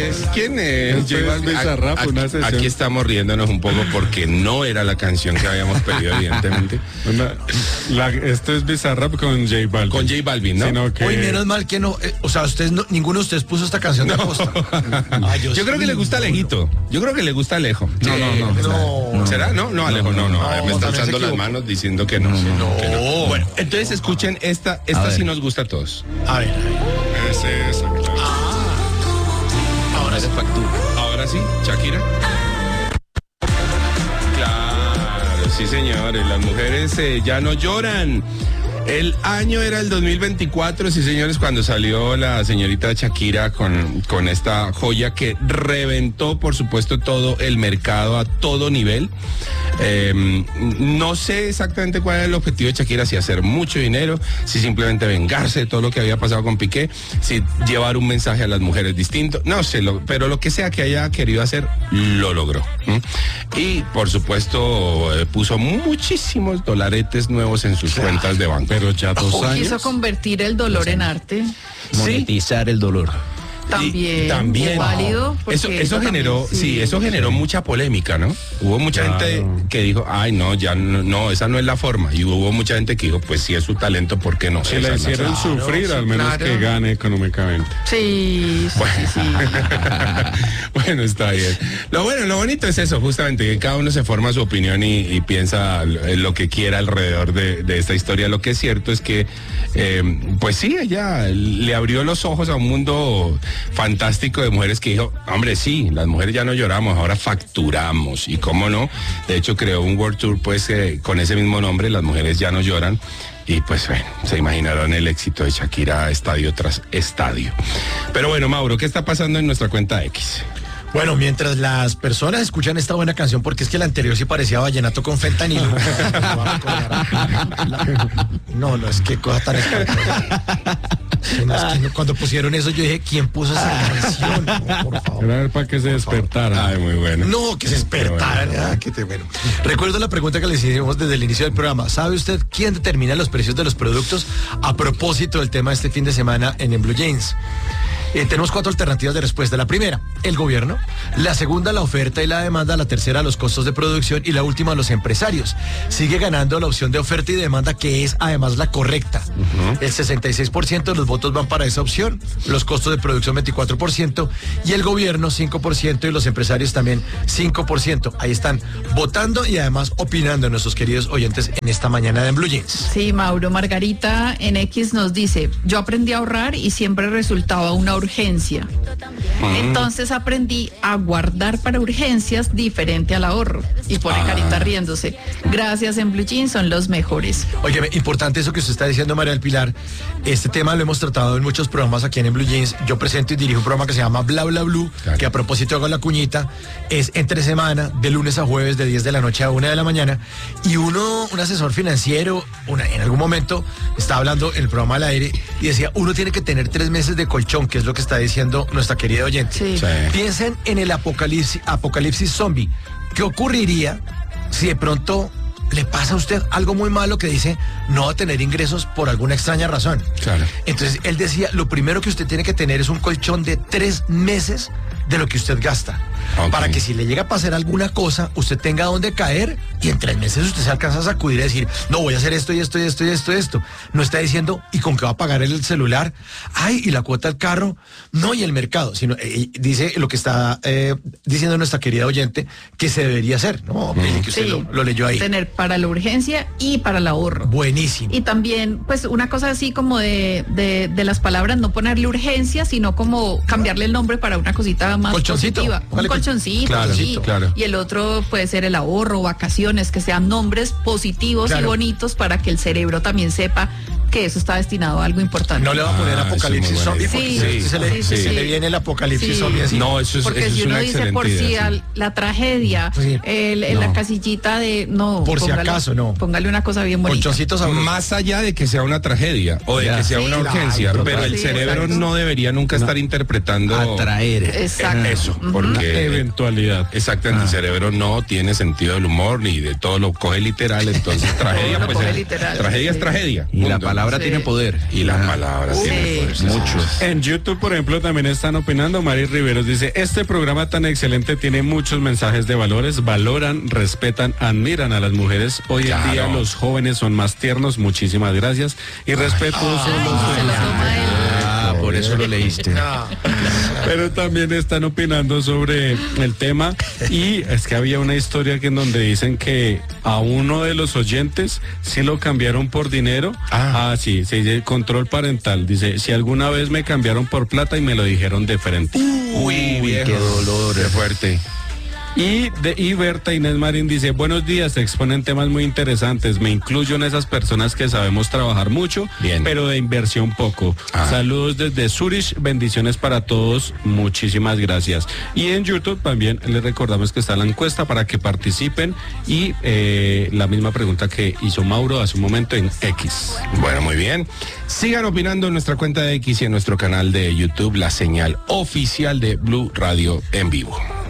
es? ¿Quién es? Bizarrap, una sesión. Aquí estamos riéndonos un poco porque no era la canción que habíamos pedido, evidentemente. Esto es Bizarrap con J Balvin. Con J Balvin, ¿no? Sino que... Uy, menos mal que no, o sea, ustedes no, ninguno de ustedes puso esta canción de Costa. Yo creo que le gusta Alejito. Yo creo que le gusta Alejo. No. ¿Será? No, Alejo, no. Me está alzando las manos diciendo que no. Que no. Bueno, entonces escuchen esta sí nos gusta a todos. A ver. Esa, claro. Ahora se factura. Ahora sí, Shakira. Claro, sí señores, las mujeres ya no lloran. El año era el 2024, sí señores, cuando salió la señorita Shakira con esta joya que reventó, por supuesto, todo el mercado a todo nivel. No sé exactamente cuál era el objetivo de Shakira, si hacer mucho dinero, si simplemente vengarse de todo lo que había pasado con Piqué, si llevar un mensaje a las mujeres distinto, no sé, pero lo que sea que haya querido hacer, lo logró. Y, por supuesto, puso muchísimos dolaretes nuevos en sus cuentas de banco. Pero ya 2 años. Quiso convertir el dolor en arte. Monetizar el dolor. También. Es válido. Eso generó, eso generó mucha polémica, ¿no? Hubo mucha gente que dijo, ay, no, ya no, esa no es la forma. Y hubo mucha gente que dijo, pues si es su talento, ¿por qué no? Si le hicieron sufrir, al menos que gane económicamente. Sí. Bueno, está bien. Lo bonito es eso, justamente, que cada uno se forma su opinión y piensa lo que quiera alrededor de esta historia. Lo que es cierto es que, pues sí, ella le abrió los ojos a un mundo fantástico de mujeres que dijo, hombre, sí, las mujeres ya no lloramos, ahora facturamos. Y cómo no, de hecho creó un World Tour pues con ese mismo nombre, Las Mujeres Ya No Lloran. Y pues bueno, se imaginarán el éxito de Shakira estadio tras estadio. Pero bueno, Mauro, ¿qué está pasando en nuestra cuenta X? Bueno, mientras las personas escuchan esta buena canción, porque es que la anterior sí parecía vallenato con fentanilo. No, es que cosa tan espantosa. Cuando pusieron eso yo dije, ¿quién puso esa canción? No, por favor. Era para que se despertara. Ay, muy bueno. No, que se despertara. Bueno. Recuerdo la pregunta que les hicimos desde el inicio del programa. ¿Sabe usted quién determina los precios de los productos? A propósito del tema de este fin de semana en Blue Jeans. Tenemos 4 alternativas de respuesta. La primera, el gobierno. La segunda, la oferta y la demanda. La tercera, los costos de producción. Y la última, los empresarios. Sigue ganando la opción de oferta y demanda, que es además la correcta. El 66% de los votos van para esa opción. Los costos de producción 24%. Y el gobierno 5%. Y los empresarios también 5%. Ahí están votando y además opinando nuestros queridos oyentes en esta mañana de Blue Jeans. Sí, Mauro. Margarita en X nos dice, yo aprendí a ahorrar y siempre resultaba una urgencia. Entonces aprendí a guardar para urgencias diferente al ahorro. Y pone carita riéndose. Gracias, en Blue Jeans son los mejores. Oye, importante eso que usted está diciendo, María del Pilar. Este tema lo hemos tratado en muchos programas aquí en Blue Jeans. Yo presento y dirijo un programa que se llama Bla Bla Blue, claro, que a propósito hago la cuñita, es entre semana, de lunes a jueves, de 10 de la noche a 1 de la mañana. Y un asesor financiero, en algún momento, estaba hablando en el programa al aire y decía, uno tiene que tener 3 meses de colchón, que es lo que está diciendo nuestra querida oyente. Sí. Sí. Piensen en el apocalipsis zombie. ¿Qué ocurriría si de pronto le pasa a usted algo muy malo que dice no va a tener ingresos por alguna extraña razón? Claro. Entonces él decía, lo primero que usted tiene que tener es un colchón de 3 meses de lo que usted gasta. Okay. Para que si le llega a pasar alguna cosa, usted tenga dónde caer y en 3 meses usted se alcanza a sacudir y decir, no, voy a hacer esto y esto y esto y esto y esto. No está diciendo, ¿y con qué va a pagar el celular? Ay, y la cuota del carro. No, y el mercado. Sino, dice lo que está diciendo nuestra querida oyente, que se debería hacer, ¿no? Que usted lo leyó ahí. Tener para la urgencia y para el ahorro. Buenísimo. Y también, pues, una cosa así como de las palabras, no ponerle urgencia, sino como cambiarle el nombre para una cosita más colchoncito, positiva. Un colchoncito, claro, sí. Claro. Y el otro puede ser el ahorro, vacaciones, que sean nombres positivos, claro, y bonitos para que el cerebro también sepa que eso está destinado a algo importante. No le va a poner apocalipsis zombie, porque se le viene el apocalipsis zombie así. No, eso es, porque eso si es uno una dice por si la tragedia, la casillita de por si acaso, no. Póngale una cosa bien bonita. Más allá de que sea una tragedia o de que sea una urgencia, pero el cerebro no debería nunca estar interpretando atraer. Exacto. Eso, porque eventualidad. Exactamente, el cerebro no tiene sentido del humor ni de todo, lo coge literal, entonces tragedia, pues coge literal, tragedia es tragedia. Y la palabra palabra tiene poder. Y la palabra tiene poder. Mucho. En YouTube, por ejemplo, también están opinando. Mari Riveros dice, este programa tan excelente tiene muchos mensajes de valores, valoran, respetan, admiran a las mujeres. Hoy en día los jóvenes son más tiernos, muchísimas gracias. Y respetuosos Por eso lo leíste. Pero también están opinando sobre el tema y es que había una historia que en donde dicen que a uno de los oyentes sí lo cambiaron por dinero. Sí, se dice control parental. Dice, si alguna vez me cambiaron por plata y me lo dijeron de frente. Uy, qué dolor. Qué fuerte. Y Berta Inés Marín dice, buenos días, exponen temas muy interesantes, me incluyo en esas personas que sabemos trabajar mucho, pero de inversión poco. Saludos desde Zurich, bendiciones para todos, muchísimas gracias. Y en YouTube también les recordamos que está la encuesta para que participen y la misma pregunta que hizo Mauro hace un momento en X. Bueno, muy bien. Sigan opinando en nuestra cuenta de X y en nuestro canal de YouTube, la señal oficial de Blue Radio en vivo.